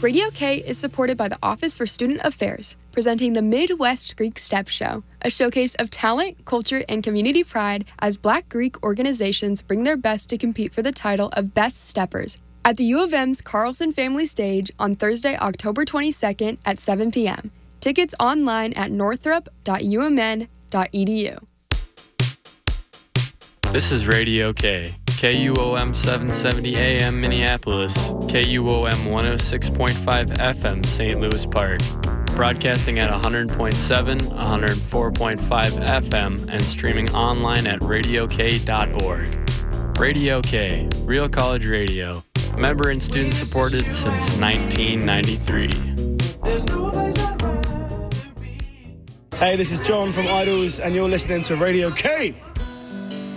Radio K is supported by the Office for Student Affairs, presenting the Midwest Greek Step Show, a showcase of talent, culture, and community pride as Black Greek organizations bring their best to compete for the title of Best Steppers at the U of M's Carlson Family Stage on Thursday, October 22nd at 7 p.m. Tickets online at northrop.umn.edu. This is Radio K. KUOM 770 AM Minneapolis, KUOM 106.5 FM St. Louis Park, broadcasting at 100.7, 104.5 FM, and streaming online at radiok.org. Radio K, Real College Radio, member and student supported since 1993. Hey, this is John from Idols, and you're listening to Radio K.